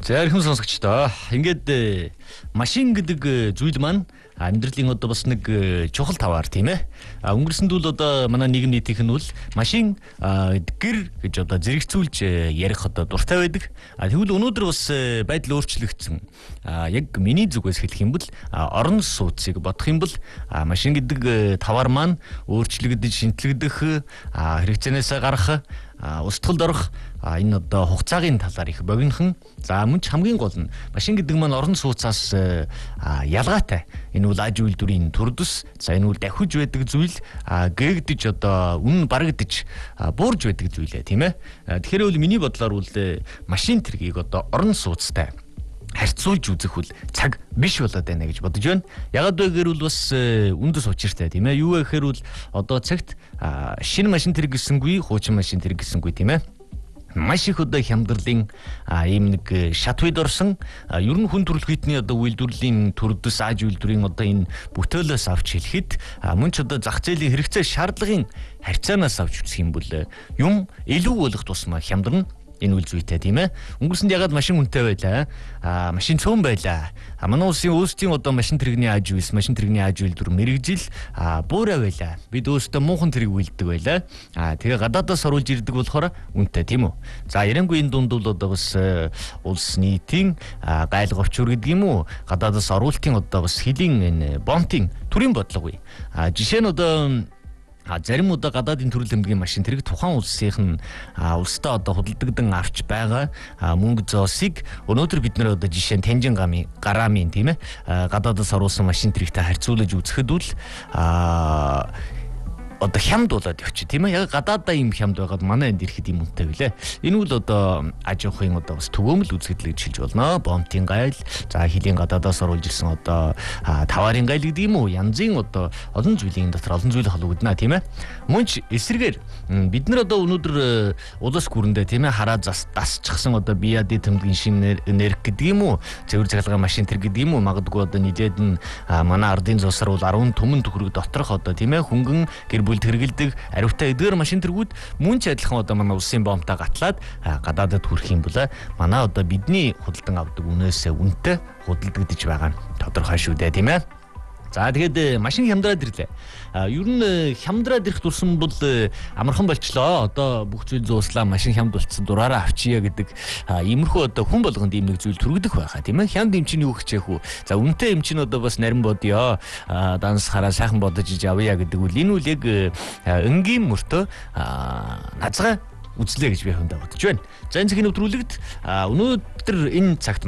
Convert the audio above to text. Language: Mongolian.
За ирхэн сонсогчдоо ингээд машин гэдэг зүйл маань амьдралын одоо бас нэг чухал таваар тийм ээ. Өнгөрсөнд бол одоо манай нийгэм нийтийнх нь бол машин гэр гэж одоо зэрэгцүүлж ярих одоо дуртай байдаг. Тэгвэл өнөөдөр бас байдал өөрчлөгдсөн. Яг миний зүгээс хэлэх юм бол орон сууцыг бодох юм бол машин гэдэг таваар маань өөрчлөгдөж, шинтлэгдэх, хэрэгцээнээс гарах, устгалд орох энэ одоо хугацаагийн талаар их богинохон. За мөн ч хамгийн гол нь машин гэдэг маань орон сууцаас ялгаатай. Энэ бол аж үйлдвэрийн төрдөс. За энэ бол дахиж байдаг зүйл, гээгдэж одоо үнэн барагдаж буурж байдаг зүйлээ, тийм ээ. Тэгэхээр бол миний бодлоор бол машин тэргийг одоо орон сууцтай харьцуулж үзэх үл цаг биш болоод байна гэж бодож байна. Ягаад вэ гэхээр бол бас үндэс учиртай тийм ээ. Юу вэ гэхээр бол одоо цагт шинэ машин тэрэг гисэнгүй, хуучин машин тэрэг гисэнгүй тийм ээ. Маш их одоо хямдралын ийм нэг шат үед орсон ер нь хүн төрөлхтний одоо үйлдвэрлэлийн төрдөс аж үйлдвэрийн одоо энэ бүтээлээс авч хэлэхэд мөн ч одоо зах зээлийн хэрэгцээ шаардлагын харьцаанаас авч үзэх юм бол юм илүү болох тусмаа хямдарна. Энэ үйл зүйтэй тийм ээ. Өнгөрсөнд ягаад машин үнэтэй байлаа? Машин цөөн байлаа. Манай улсын өөрсдийн одоо машин тэрэгний аж үйлс, машин тэрэгний аж үйлдвэр мэрэгжил буурай байлаа. Бид өөрсдөө муухан тэрэг үйлддэг байлаа. Тэгээ гадаадаас оруулж ирдэг болохоор үнэтэй тийм үү? За ярангуй энэ дунд бол одоо бас улс нийтийн гайл говчур гэдэг юм уу? Гадаадаас оруулалтын одоо бас хилийн энэ бомтын төрийн бодлого. Жишээ нь одоо зарим удаа гадаадын төрөл эмнэлгийн машин тэрэг тухайн улсын улстай одоо худалдагдан авч байгаа мөнгө зоосыг өнөөдөр бид нэр одоо жишээ нь Танжин гарамын тийм ээ гадаадаас оруулсан машин тэрэгтэй харьцуулж үзэхэд бол одоо хямд болоод явчих тийм ээ. Яг гадаадаа юм хямд байгаад манай энд ирэхэд юм үнэтэй билээ. Энэ үл одоо аж ахуйн одоо бас төгөөмөл үзэгдэл гэж хэлж болно. Бомтын гайл, за хилийн гадаадаас оруулж ирсэн одоо таварын гайл гэдэг юм уу? Янзын одоо олон зүйлийн дотор олон зүйл холбогдно тийм ээ. Мөн ч эсрэгээр бид нар одоо өнөөдөр улс гүрэндээ тийм ээ хараа дасчихсан одоо биад тэмдгийн шинэ энерги гэдэг юм уу? Цэвэр цахилгаан машин тэр гэдэг юм уу? Магадгүй одоо нийлээд нь манай ардын зусар бол 10 түмэн төгрөг доторх одоо тийм ээ хөнгөн бүлд хэрэгэлдэг ариутай эдгээр машин тэргүүд мөн ч адилхан одоо манай улсын бомтаа гатлаад гадаадад хүрэх юм бол манай одоо бидний худалдан авдаг үнээс үнэтэй худалдагдж байгаа нь тодорхой шүү дээ тийм ээ. За тэгээд машин хямдраад ирлээ. Ер нь хямдраад ирэх турсан бол амархан болчлоо. Одоо бүх зүйл зууслаа, машин хямд болцсон дураараа авчия гэдэг иймэрхүү одоо хүн болгонд ийм нэг зүйл төрөгдөх байхаа тийм ээ. Хямд юм чинь юу хичээх үү? За үнэтэй юм чинь одоо бас нарийн бодё. Данс хараа сайхан бодож иж авъя гэдэг үл энэ үл яг энгийн мөртөө нацгаа үзлээ гэж би хүндээ бодож байна. За энэ цагийн нэвтрүүлэгт өнөөдөр энэ цагт